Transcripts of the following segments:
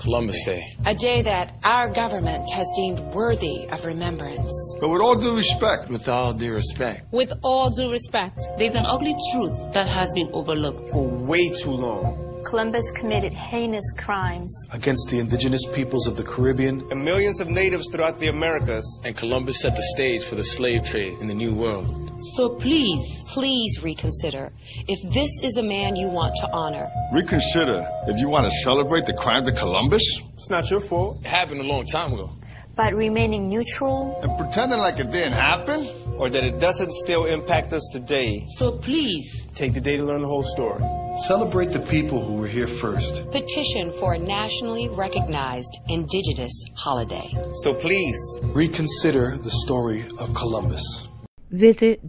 Columbus Day. A day that our government has deemed worthy of remembrance. But with all due respect. With all due respect. With all due respect. There's an ugly truth that has been overlooked for way too long. Columbus committed heinous crimes against the indigenous peoples of the Caribbean and millions of natives throughout the Americas. And Columbus set the stage for the slave trade in the New World. So please reconsider if this is a man you want to honor. Reconsider if you want to celebrate the crimes of Columbus. It's not your fault. It happened a long time ago. But remaining neutral and pretending like it didn't happen, or that it doesn't still impact us today. So please take the day to learn the whole story. Celebrate the people who were here first. Petition for a nationally recognized indigenous holiday. So please reconsider the story of Columbus. Visit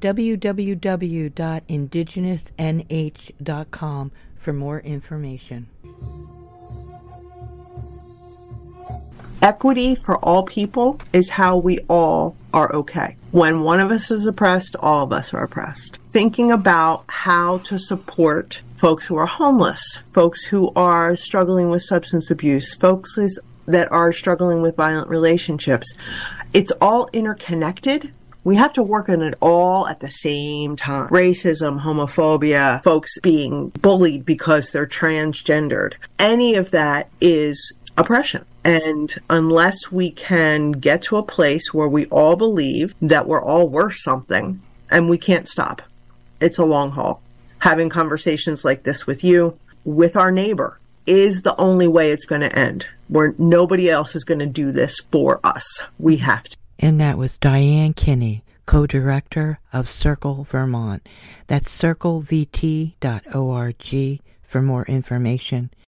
www.indigenousnh.com for more information. Equity for all people is how we all are okay. When one of us is oppressed, all of us are oppressed. Thinking about how to support folks who are homeless, folks who are struggling with substance abuse, folks that are struggling with violent relationships. It's all interconnected. We have to work on it all at the same time. Racism, homophobia, folks being bullied because they're transgendered. Any of that is oppression. And unless we can get to a place where we all believe that we're all worth something, and we can't stop. It's a long haul. Having conversations like this with you, with our neighbor, is the only way it's going to end. Where nobody else is going to do this for us. We have to. And that was Diane Kinney, co-director of Circle Vermont. That's circlevt.org for more information.